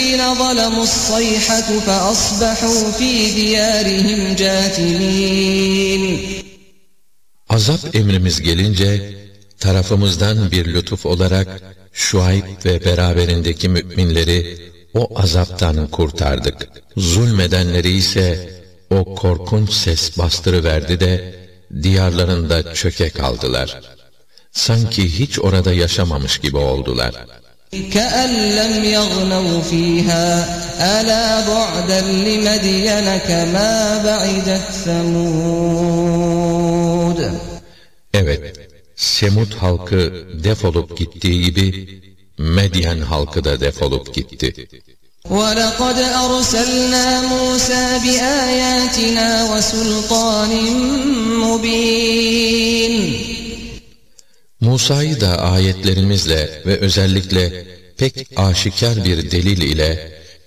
الذين ظلموا الصيحة فأصبحوا في ديارهم جاثمين. Azap emrimiz gelince tarafımızdan bir lütuf olarak Şuayb ve beraberindeki müminleri o azaptan kurtardık. Zulmedenleri ise o korkunç ses bastırıverdi de diyarlarında çöke kaldılar. Sanki hiç orada yaşamamış gibi oldular. كَأَنْ لَمْ يَغْنَوْا فِيهَا أَلَا بُعْدًا لِمَدْيَنَ كَمَا بَعِدَتْ ثَمُودُ. Evet, Semud halkı defolup gittiği gibi Medyen halkı da defolup gitti. وَلَقَدْ أَرْسَلْنَا مُوسَى بِآيَاتِنَا وَسُلْطَانٍ مُبِينٍ. Musa'yı da ayetlerimizle ve özellikle pek aşikar bir delil ile